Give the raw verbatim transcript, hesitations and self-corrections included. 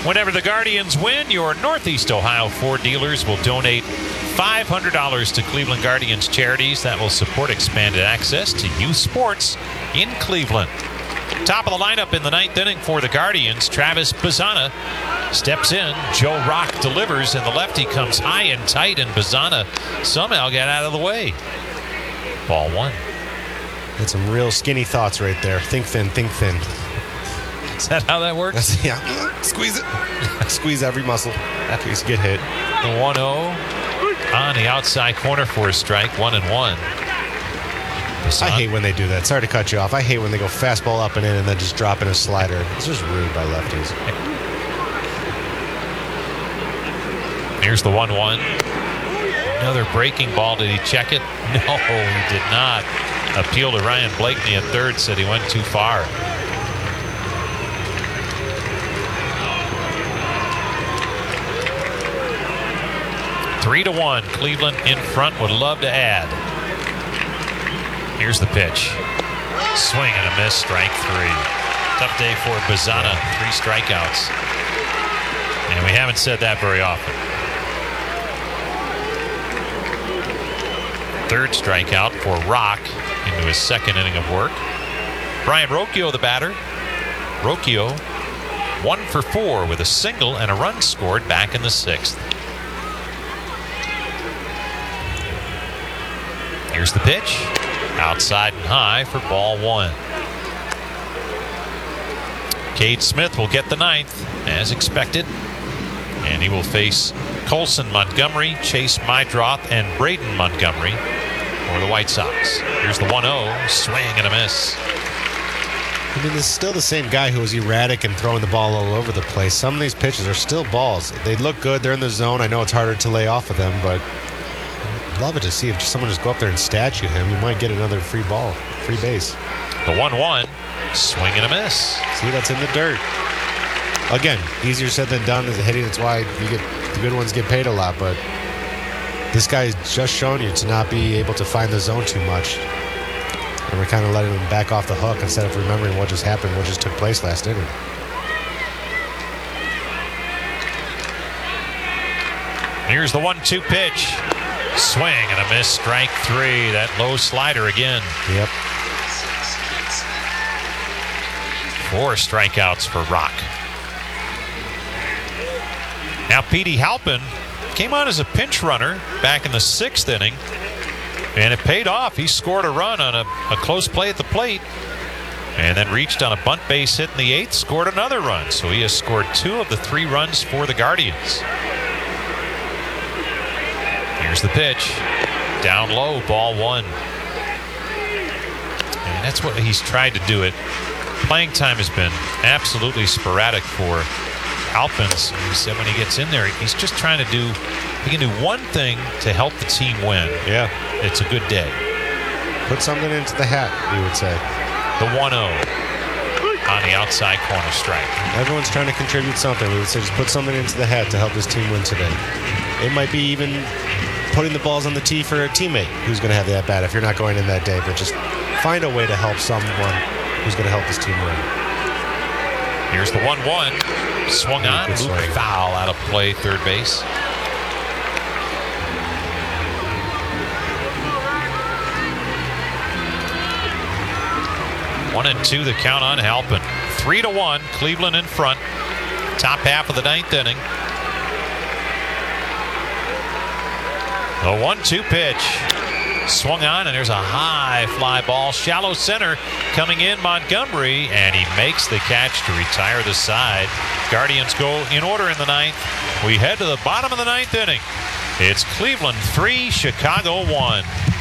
Whenever the Guardians win, your Northeast Ohio Ford dealers will donate five hundred dollars to Cleveland Guardians charities that will support expanded access to youth sports in Cleveland. Top of the lineup in the ninth inning for the Guardians, Travis Bazzana steps in. Joe Rock delivers, and the lefty comes high and tight, and Bazzana somehow got out of the way. Ball one. That's some real skinny thoughts right there. Think thin, think thin. Is that how that works? That's, yeah. Squeeze it. Squeeze every muscle after you get hit. The one oh on the outside corner for a strike. One and one. I hate when they do that. Sorry to cut you off. I hate when they go fastball up and in and then just drop in a slider. It's just rude by lefties. Here's the one one. Another breaking ball. Did he check it? No, he did not. Appeal to Ryan Blakeney at third. Said he went too far. Three to one. Cleveland in front. Would love to add. Here's the pitch. Swing and a miss. Strike three. Tough day for Bazzana. Three strikeouts. And we haven't said that very often. Third strikeout for Rock into his second inning of work. Brian Rocchio, the batter. Rocchio, one for four with a single and a run scored back in the sixth. Here's the pitch. Outside and high for ball one. Cade Smith will get the ninth, as expected. And he will face Colson Montgomery, Chase Mydroth, and Braden Montgomery for the White Sox. Here's the one oh. Swing and a miss. I mean, this is still the same guy who was erratic and throwing the ball all over the place. Some of these pitches are still balls. They look good. They're in the zone. I know it's harder to lay off of them, but I'd love it to see if someone just go up there and statue him. You might get another free ball, free base. The one one. Swing and a miss. See, that's in the dirt. Again, easier said than done as a hitting. That's why you get the good ones get paid a lot. But this guy's just shown you to not be able to find the zone too much, and we're kind of letting him back off the hook instead of remembering what just happened, what just took place last inning. Here's the one two pitch. Swing and a miss. Strike three. That low slider again. Yep. Four strikeouts for Rock. Now Petey Halpin came on as a pinch runner back in the sixth inning, and it paid off. He scored a run on a, a close play at the plate, and then reached on a bunt base hit in the eighth, scored another run. So he has scored two of the three runs for the Guardians. Here's the pitch. Down low, ball one. And that's what he's tried to do it. Playing time has been absolutely sporadic for Halpins. He said when he gets in there, he's just trying to do, he can do one thing to help the team win. Yeah. It's a good day. Put something into the hat, we would say. The one oh on the outside corner strike. Everyone's trying to contribute something. We would say just put something into the hat to help this team win today. It might be even putting the balls on the tee for a teammate who's going to have that bat if you're not going in that day, but just find a way to help someone who's going to help this team win. Here's the one one. Swung on. Luke foul out of play, third base. One and two, the count on Halpin. Three to one, Cleveland in front. Top half of the ninth inning. The one two pitch. Swung on, and there's a high fly ball. Shallow center coming in, Montgomery, and he makes the catch to retire the side. Guardians go in order in the ninth. We head to the bottom of the ninth inning. It's Cleveland three, Chicago one.